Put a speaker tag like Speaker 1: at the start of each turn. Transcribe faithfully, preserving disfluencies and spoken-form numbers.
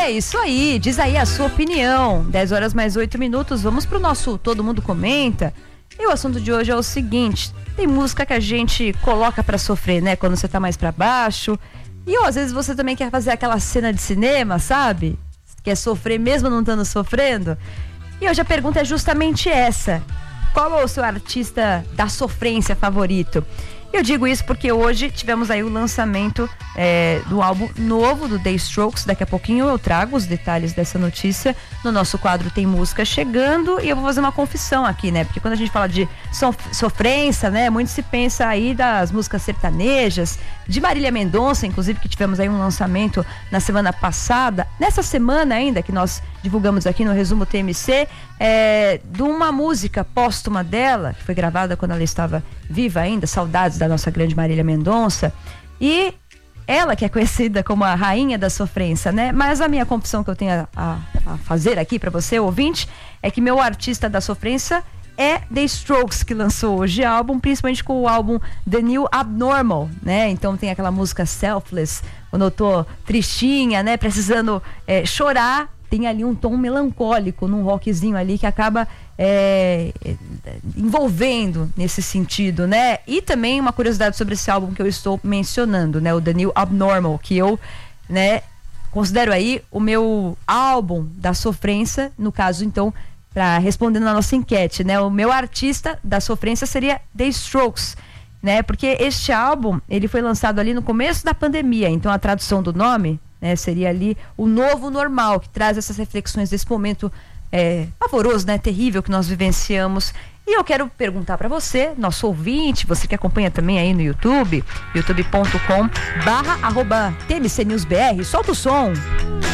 Speaker 1: É isso aí, diz aí a sua opinião. dez horas mais oito minutos, vamos pro nosso Todo Mundo Comenta. E o assunto de hoje é o seguinte: tem música que a gente coloca pra sofrer, né? Quando você tá mais pra baixo. E ó, às vezes você também quer fazer aquela cena de cinema, sabe? Quer sofrer mesmo não estando sofrendo. E hoje a pergunta é justamente essa: qual é o seu artista da sofrência favorito? Eu digo isso porque hoje tivemos aí o lançamento é, do álbum novo do The Strokes. Daqui a pouquinho eu trago os detalhes dessa notícia no nosso quadro Tem Música Chegando. E eu vou fazer uma confissão aqui, né? Porque quando a gente fala de sof- sofrência, né? Muito se pensa aí das músicas sertanejas, de Marília Mendonça, inclusive, que tivemos aí um lançamento na semana passada. Nessa semana ainda, que nós divulgamos aqui no Resumo T M C, é, de uma música póstuma dela, que foi gravada quando ela estava viva ainda, Saudades da nossa grande Marília Mendonça. E ela que é conhecida como a rainha da sofrência, né? Mas a minha confissão que eu tenho a, a fazer aqui para você, ouvinte, é que meu artista da sofrência é The Strokes, que lançou hoje álbum, principalmente com o álbum The New Abnormal, né? Então tem aquela música Selfless, quando eu tô tristinha, né? Precisando é, chorar, tem ali um tom melancólico num rockzinho ali que acaba é, envolvendo nesse sentido, né? E também uma curiosidade sobre esse álbum que eu estou mencionando, né? O The New Abnormal, que eu, né, considero aí o meu álbum da sofrência, no caso, então, para respondendo na nossa enquete, né? O meu artista da sofrência seria The Strokes, né? Porque este álbum, ele foi lançado ali no começo da pandemia, então a tradução do nome, né, seria ali o novo normal, que traz essas reflexões desse momento é, pavoroso, né, terrível que nós vivenciamos. E eu quero perguntar para você, nosso ouvinte, você que acompanha também aí no YouTube, youtube ponto com barra arroba T M C News B R, solta o som.